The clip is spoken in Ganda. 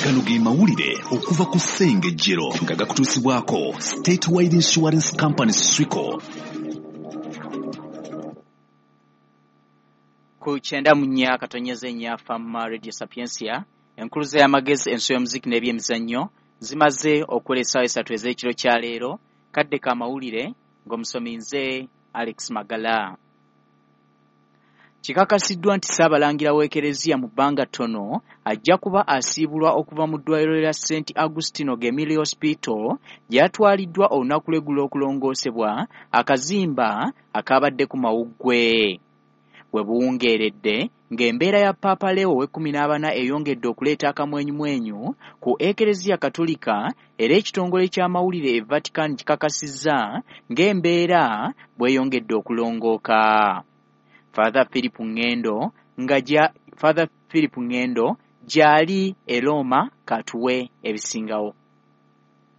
Gano ge mawulire okuva ku Ssengejjero nga gakutuusibwako State Wide Insurance Company Swico. Ku 9 katonyeze nyafa mu Radio Sapiensia enkuluze y'amagezi enso y'omuziki n'ebyemizannyo zimaze okulesa 3 ez'ekiro kya leero kadde ka mawulire ng'omusomi nze Alex Magala. Kikakasiddwa nti Ssaabalangira w'Ekereziya mu bbanga ttono ajja kuba asiibulwa okuva mu ddwaliro lya St. Agustino Gemelli Hospital gy'atwaliddwa olunaku lw'eggulo okulongoosebwa akazimba akabadde ku mawuggwe. Bwe buwungeeredde ng'embeera ya Papa Leo ow'e14 eyongedde okuleeta akamwenyumwenyu ku Ekereziya Katolika era ekitongole ky'amawulire e Vatican kikakasizza ng'embeera bweyongedde okulongooka. Father Philip Ngendo gyali e Roma katuwe ebisingawo.